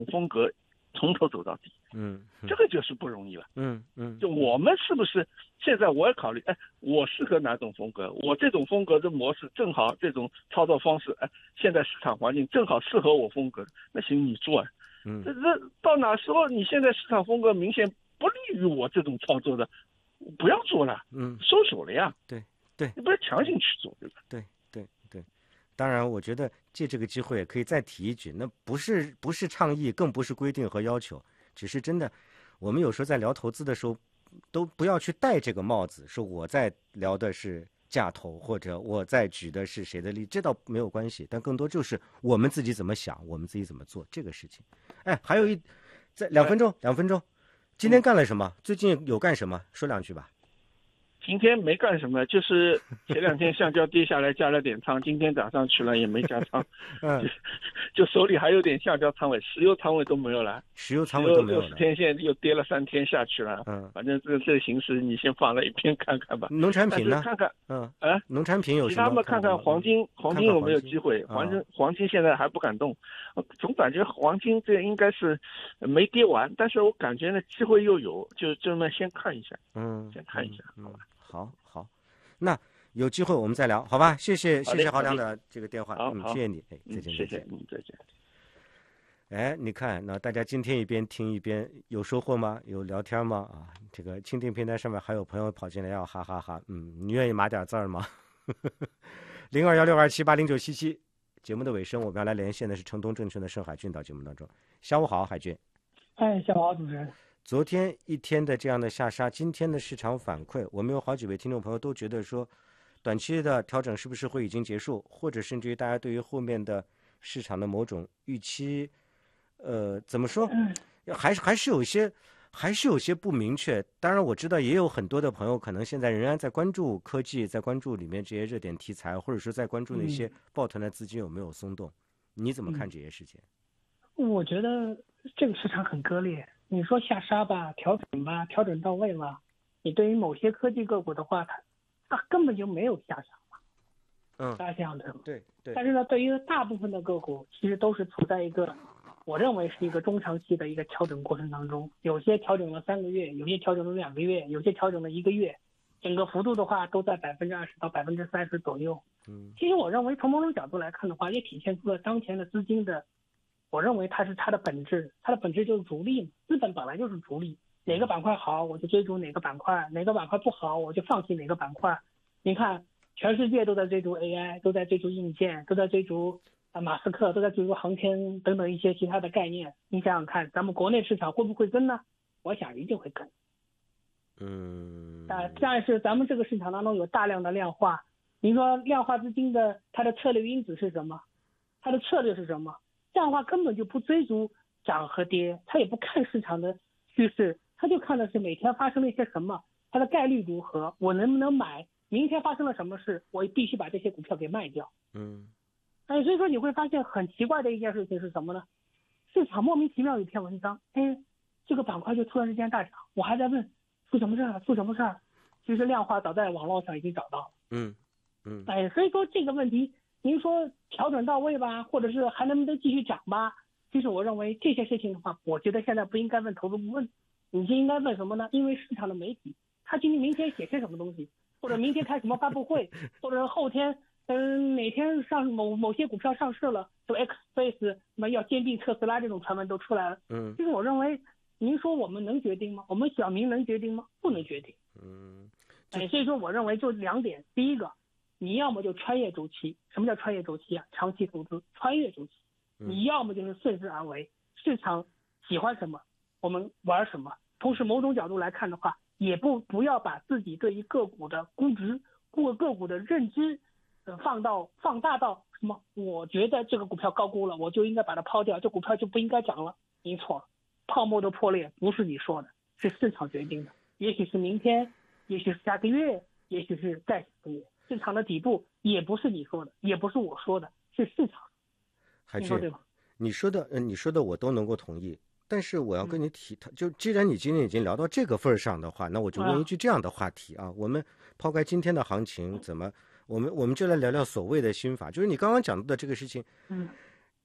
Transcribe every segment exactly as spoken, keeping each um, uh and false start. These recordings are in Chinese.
风格从头走到底， 嗯，嗯这个就是不容易了。 嗯嗯， 就我们是不是现在我也考虑，哎，我适合哪种风格？我这种风格的模式正好，这种操作方式，哎，现在市场环境正好适合我风格，那行你做啊。 嗯， 这这到哪时候你现在市场风格明显不利于我这种操作的，不要做了， 嗯， 收手了呀。 对对， 你不要强行去做，对吧？ 对对对。当然，我觉得借这个机会也可以再提一句，那不是不是倡议，更不是规定和要求，只是真的，我们有时候在聊投资的时候，都不要去戴这个帽子，说我在聊的是价投，或者我在举的是谁的例，这倒没有关系，但更多就是我们自己怎么想，我们自己怎么做这个事情。哎，还有一，在两分钟，两分钟，今天干了什么？最近有干什么？说两句吧。 今天没干什么，就是前两天橡胶跌下来加了点仓，今天涨上去了也没加仓， 嗯， 就手里还有点橡胶仓位，石油仓位都没有了， 石油仓位都没有了， 六十天线又跌了三天下去了， 嗯， 反正这这个形势你先放在一边看看吧。 农产品呢？ 看看， 嗯， 啊， 农产品有什么？ 其他们看看黄金，黄金有没有机会？黄金黄金现在还不敢动，总感觉黄金这应该是没跌完，但是我感觉呢机会又有，就这么先看一下， 嗯， 先看一下，好吧。 好好，那有机会我们再聊，好吧？谢谢谢谢郝亮的这个电话， 好， 嗯，谢谢你，哎，再见， 谢谢，嗯，再见。 哎，你看，那大家今天一边听一边有收获吗？有聊天吗？啊，这个蜻蜓平台上面还有朋友跑进来要哈哈哈，嗯，你愿意码点字儿吗？零二幺六二七八零九七七，节目的尾声，我们要来连线的是城东证券的盛海俊到节目当中。下午好，海俊。 哎，下午好，主持人。 昨天一天的这样的下杀，今天的市场反馈，我们有好几位听众朋友都觉得说，短期的调整是不是会已经结束，或者甚至于大家对于后面的市场的某种预期，呃，怎么说，还是还是有一些，还是有些不明确。当然，我知道也有很多的朋友可能现在仍然在关注科技，在关注里面这些热点题材，或者说在关注那些抱团的资金有没有松动。你怎么看这些事情？ 我觉得这个市场很割裂。你说下杀吧，调整吧，调整到位了。你对于某些科技个股的话，它它根本就没有下杀嘛。 嗯， 大家这样子。 对对。 但是呢，对于大部分的个股，其实都是处在一个，我认为是一个中长期的一个调整过程当中。有些调整了三个月，有些调整了两个月，有些调整了一个月，整个幅度的话都在百分之二十到百分之三十左右。 嗯， 其实我认为从某种角度来看的话，也体现出了当前的资金的。我认为它是它的本质，它的本质就是逐利嘛。资本本来就是逐利，哪个板块好我就追逐哪个板块，哪个板块不好我就放弃哪个板块。你看，全世界都在追逐 A I， 都在追逐硬件，都在追逐啊马斯克，都在追逐航天等等一些其他的概念。你想想看，咱们国内市场会不会跟呢？我想一定会跟。 嗯。 啊，但是咱们这个市场当中有大量的量化，您说量化资金的它的策略因子是什么？它的策略是什么？这样的话根本就不追逐涨和跌，他也不看市场的趋势，他就看的是每天发生了一些什么，它的概率如何，我能不能买，明天发生了什么事，我必须把这些股票给卖掉。 嗯， 哎，所以说你会发现很奇怪的一件事情是什么呢？市场莫名其妙有一篇文章，哎，这个板块就突然之间大涨，我还在问出什么事儿，出什么事儿？其实量化早在网络上已经找到了。 嗯嗯， 哎，所以说这个问题。您说调整到位吧，或者是还能不能继续涨吧？其实我认为这些事情的话，我觉得现在不应该问投资顾问，你就应该问什么呢？因为市场的媒体，他今天明天写些什么东西，或者明天开什么发布会，或者后天嗯哪天上某某些股票上市了，就 X Space 什么要兼并特斯拉这种传闻都出来了。 嗯， 其实我认为，您说我们能决定吗？我们小民能决定吗？不能决定。 嗯， 哎，所以说我认为就两点，第一个。你要么就穿越周期，什么叫穿越周期啊？长期投资穿越周期，你要么就是顺势而为，市场喜欢什么，我们玩什么。同时，某种角度来看的话，也不不要把自己对于个股的估值或个股的认知，呃，放到放大到什么？我觉得这个股票高估了，我就应该把它抛掉，这股票就不应该涨了。你错了，泡沫的破裂不是你说的，是市场决定的。也许是明天，也许是下个月，也许是再下个月。市场的底部也不是你说的，也不是我说的，是市场。 还是你说的，嗯，你说的我都能够同意。但是我要跟你提，嗯、就既然你今天已经聊到这个份儿上的话，那我就问一句这样的话题啊：啊我们抛开今天的行情，怎么，我们我们就来聊聊所谓的心法，就是你刚刚讲到的这个事情。 嗯，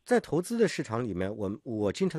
在投资的市场里面，我我经常